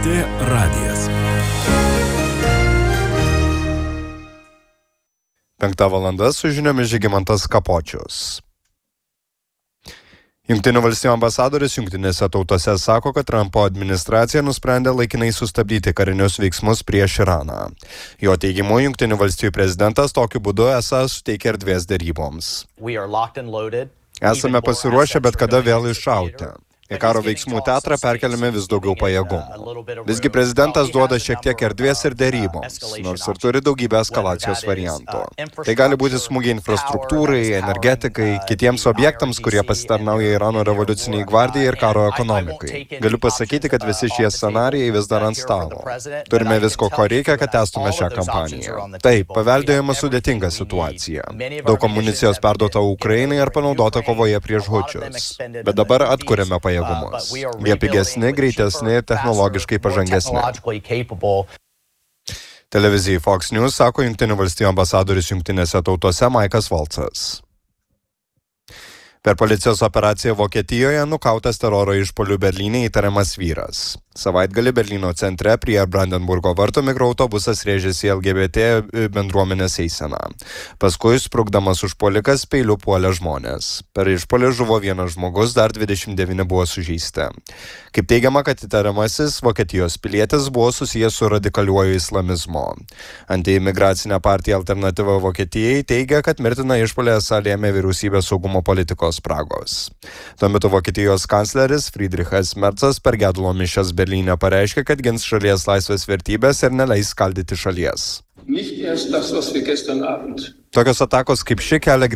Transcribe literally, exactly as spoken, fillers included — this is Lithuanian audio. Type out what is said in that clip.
T radijas. Penkta valanda su žiniomis Žygimantas Kapočius. Jungtinių valstijų ambasadoris Jungtinėse tautose sako, kad Trumpo administracija nusprendė laikinai sustabdyti karinius veiksmus prieš Iraną. Jo teigimu, Jungtinių valstijų prezidentas tokiu būdu esą suteikia erdvės deryboms. Esame pasiruošę bet kada vėl iššauti. Į karo veiksmų teatrą perkeliame vis daugiau pajėgumų. Visgi prezidentas duoda šiek tiek erdvės ir deryboms, nors ir turi daugybę eskalacijos variantų. Tai gali būti smūgiai infrastruktūrai, energetikai, kitiems objektams, kurie pasitarnauja Irano revoliuciniai gvardijai ir karo ekonomikai. Galiu pasakyti, kad visi šie scenarijai vis dar ant stalo. Turime visko, ko reikia, kad tęstume šią kampaniją. Taip, paveldėjome sudėtingą situaciją. Daug amunicijos perduota Ukrainai ar panaudota kovoje prieš hučius. Bet dabar atkuriame pajėgumus. Jie pigesni, greitesni ir technologiškai pažangesni. Televizijai Fox News sako Jungtinių valstijų ambasadorius Jungtinėse tautose Maikas Volcas. Per policijos operaciją Vokietijoje nukautas teroro išpuolių Berlyne įtariamas vyras. Savaitgalį Berlyno centre prie Brandenburgo vartų mikroautobusas rėžėsi L G B T bendruomenės eiseną. Paskui sprukdamas užpuolikas peiliu puolė žmonės. Per išpuolį žuvo vienas žmogus, dar dvidešimt devyni buvo sužeisti. Kaip teigiama, kad įtariamasis Vokietijos pilietis buvo susijęs su radikaliuoju islamizmu. Antiimigracinė partija Alternatyva Vokietijai teigia, kad mirtiną išpuolį esą lėmė vyriausybės saugumo politikos spragos. Tuo metu Vokietijos kancleris Friedrichas Merzas per gedulo mišias Berlyne pareiškė, kad gins šalies laisvės vertybės ir neleis skaldyti šalies. Tokios atakos kaip ši kelia